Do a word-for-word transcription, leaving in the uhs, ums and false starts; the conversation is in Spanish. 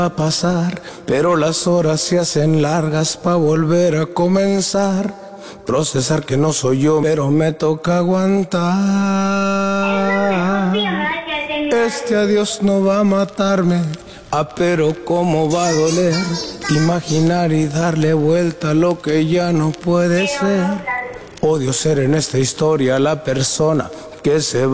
a pasar, pero las horas se hacen largas pa' volver a comenzar. Procesar que no soy yo, pero me toca aguantar. Este adiós no va a matarme, ah, pero cómo va a doler. Imaginar y darle vuelta a lo que ya no puede ser. Odio ser en esta historia la persona que se va.